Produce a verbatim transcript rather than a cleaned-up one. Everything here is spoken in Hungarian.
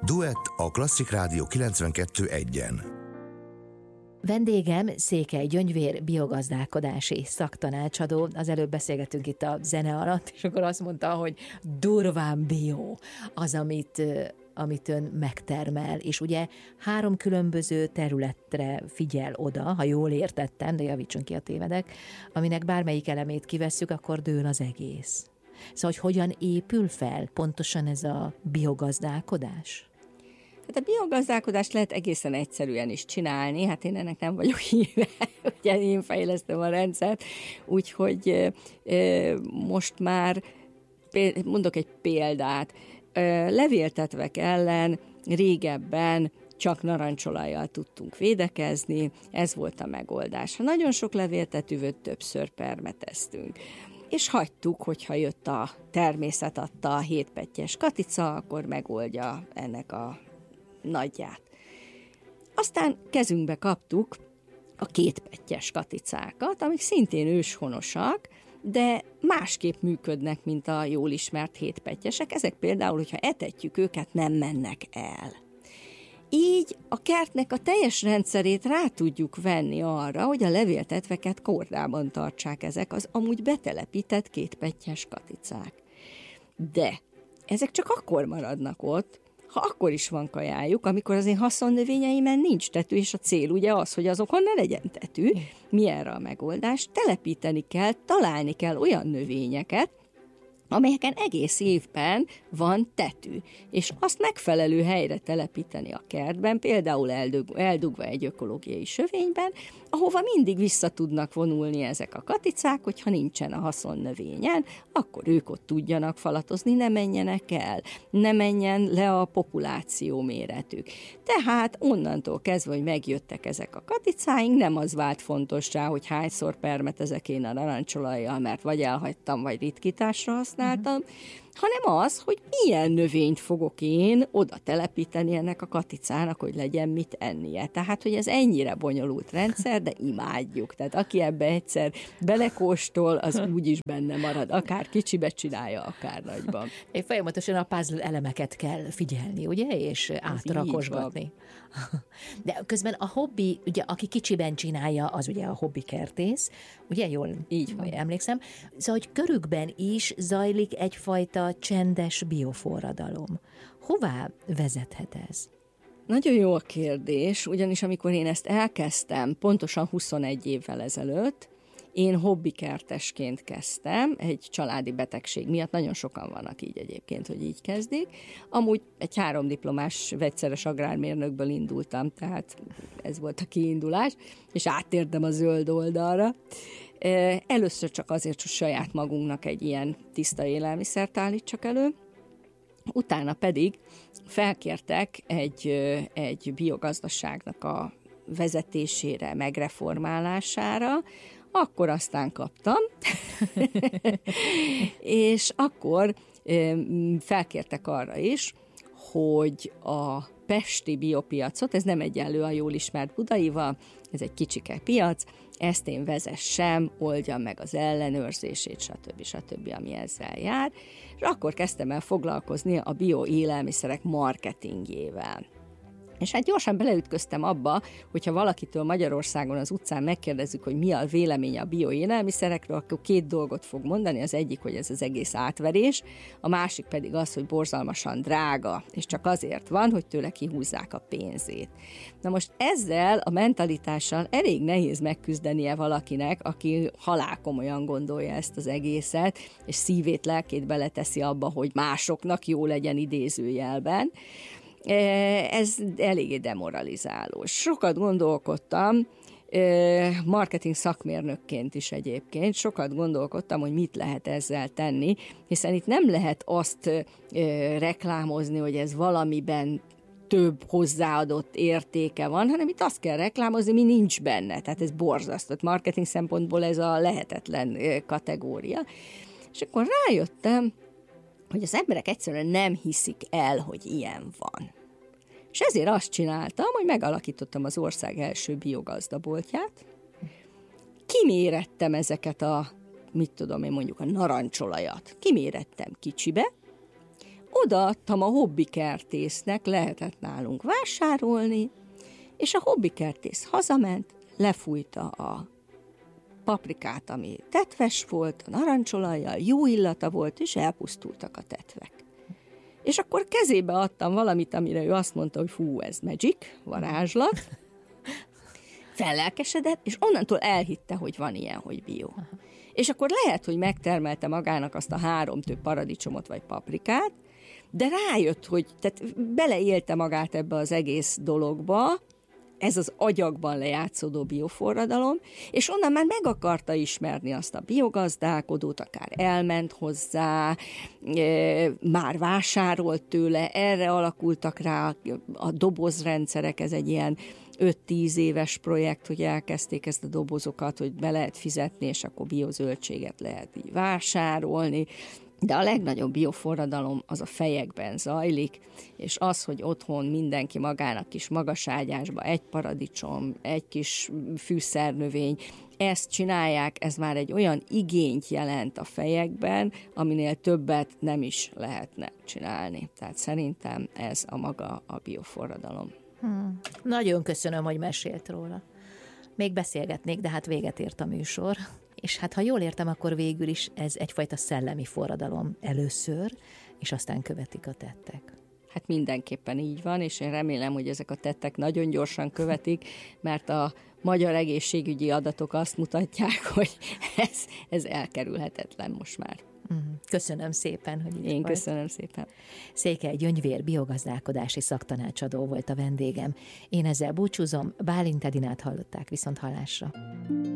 Duett a Klasszik Rádió kilencvenkettő egyen. Vendégem Székely Gyöngyvér biogazdálkodási szaktanácsadó. Az előbb beszélgettünk itt a zene alatt, és akkor azt mondta, hogy durván bio az, amit, amit ön megtermel. És ugye három különböző területre figyel oda, ha jól értettem, de javítson ki, a tévedek, aminek bármelyik elemét kivesszük, akkor dől az egész. Szóval, hogy hogyan épül fel pontosan ez a biogazdálkodás? Hát a biogazdálkodást lehet egészen egyszerűen is csinálni, hát én ennek nem vagyok híve, ugye én fejlesztem a rendszert, úgyhogy most már, mondok egy példát, levéltetvek ellen régebben csak narancsolajjal tudtunk védekezni, ez volt a megoldás. Ha nagyon sok levéltetővöt, többször permeteztünk. És hagytuk, hogyha jött a természet adta a hétpettyes katica, akkor megoldja ennek a nagyját. Aztán kezünkbe kaptuk a kétpettyes katicákat, amik szintén őshonosak, de másképp működnek, mint a jól ismert hétpettyesek. Ezek például, hogyha etetjük őket, nem mennek el. Így a kertnek a teljes rendszerét rá tudjuk venni arra, hogy a levéltetveket kordában tartsák ezek az amúgy betelepített kétpettyes katicák. De ezek csak akkor maradnak ott, ha akkor is van kajájuk, amikor az én haszonnövényeimen nincs tető, és a cél ugye az, hogy azokon ne legyen tető. Mi erre a megoldás? Telepíteni kell, találni kell olyan növényeket, amelyeken egész évben van tető, és azt megfelelő helyre telepíteni a kertben, például eldug, eldugva egy ökológiai sövényben, ahova mindig vissza tudnak vonulni ezek a katicák, hogyha nincsen a haszonnövényen, akkor ők ott tudjanak falatozni, ne menjenek el, ne menjen le a populáció méretük. Tehát onnantól kezdve, hogy megjöttek ezek a katicáink, nem az vált fontossá, hogy hányszor permetezek én a narancsolajjal, mert vagy elhagytam, vagy ritkításra használtam, hanem az, hogy milyen növényt fogok én oda telepíteni ennek a katicának, hogy legyen mit ennie. Tehát, hogy ez ennyire bonyolult rendszer, de imádjuk. Tehát aki ebbe egyszer belekóstol, az úgyis benne marad. Akár kicsibe csinálja, akár nagyban. Én folyamatosan a puzzle elemeket kell figyelni, ugye? És átrakosgatni. De közben a hobbi, ugye, aki kicsiben csinálja, az ugye a hobbi kertész, ugye jól így van, emlékszem. Szóval, hogy körükben is zajlik egyfajta csendes bioforradalom. Hová vezethet ez? Nagyon jó a kérdés, ugyanis amikor én ezt elkezdtem, pontosan huszonegy évvel ezelőtt, én hobbikertesként kezdtem, egy családi betegség miatt, nagyon sokan vannak így egyébként, hogy így kezdik. Amúgy egy háromdiplomás vegyszeres agrármérnökből indultam, tehát ez volt a kiindulás, és áttértem a zöld oldalra. Először csak azért, hogy saját magunknak egy ilyen tiszta élelmiszert állítsak elő, utána pedig felkértek egy, egy biogazdaságnak a vezetésére, megreformálására, akkor aztán kaptam, és akkor felkértek arra is, hogy a pesti biopiacot, ez nem egyenlő a jól ismert budaival, ez egy kicsike piac, ezt én vezessem, oldjam meg az ellenőrzését, stb. stb., ami ezzel jár, és akkor kezdtem el foglalkozni a bioélelmiszerek marketingjével. És hát gyorsan beleütköztem abba, hogyha valakitől Magyarországon az utcán megkérdezzük, hogy mi a véleménye a bioélelmiszerekről, akkor két dolgot fog mondani, az egyik, hogy ez az egész átverés, a másik pedig az, hogy borzalmasan drága, és csak azért van, hogy tőle kihúzzák a pénzét. Na most ezzel a mentalitással elég nehéz megküzdenie valakinek, aki halálkomolyan gondolja ezt az egészet, és szívét, lelkét beleteszi abba, hogy másoknak jó legyen idézőjelben. Ez eléggé demoralizáló. Sokat gondolkodtam, marketing szakmérnökként is egyébként, sokat gondolkodtam, hogy mit lehet ezzel tenni, hiszen itt nem lehet azt reklámozni, hogy ez valamiben több hozzáadott értéke van, hanem itt azt kell reklámozni, mi nincs benne. Tehát ez borzasztó. Marketing szempontból ez a lehetetlen kategória. És akkor rájöttem, hogy az emberek egyszerűen nem hiszik el, hogy ilyen van. És ezért azt csináltam, hogy megalakítottam az ország első biogazdaboltját, kimérettem ezeket a, mit tudom én mondjuk, a narancsolajat, kimérettem kicsibe, odaadtam a hobbikertésznek, lehetett nálunk vásárolni, és a hobbikertész hazament, lefújta a paprikát, ami tetves volt, a narancsolajjal, jó illata volt, és elpusztultak a tetvek. És akkor kezébe adtam valamit, amire ő azt mondta, hogy fú, ez magic, varázslat. Fellelkesedett, és onnantól elhitte, hogy van ilyen, hogy bio. Aha. És akkor lehet, hogy megtermelte magának azt a három több paradicsomot vagy paprikát, de rájött, hogy tehát beleélte magát ebbe az egész dologba, ez az agyakban lejátszódó bioforradalom, és onnan már meg akarta ismerni azt a biogazdálkodót, akár elment hozzá, e, már vásárolt tőle, erre alakultak rá a dobozrendszerek, ez egy ilyen öt-tíz éves projekt, hogy elkezdték ezt a dobozokat, hogy be lehet fizetni, és akkor biozöldséget lehet így vásárolni. De a legnagyobb bioforradalom az a fejekben zajlik, és az, hogy otthon mindenki magának kis magaságyásba egy paradicsom, egy kis fűszernövény, ezt csinálják, ez már egy olyan igényt jelent a fejekben, aminél többet nem is lehetne csinálni. Tehát szerintem ez a maga a bioforradalom. Hmm. Nagyon köszönöm, hogy mesélt róla. Még beszélgetnék, de hát véget ért a műsor. És hát ha jól értem, akkor végül is ez egyfajta szellemi forradalom először, és aztán követik a tettek. Hát mindenképpen így van, és én remélem, hogy ezek a tettek nagyon gyorsan követik, mert a magyar egészségügyi adatok azt mutatják, hogy ez, ez elkerülhetetlen most már. Köszönöm szépen, hogy itt Én vagy. köszönöm szépen. Székely Gyöngyvér biogazdálkodási szaktanácsadó volt a vendégem. Én ezzel búcsúzom, Bálint Edinát hallották, viszont hallásra.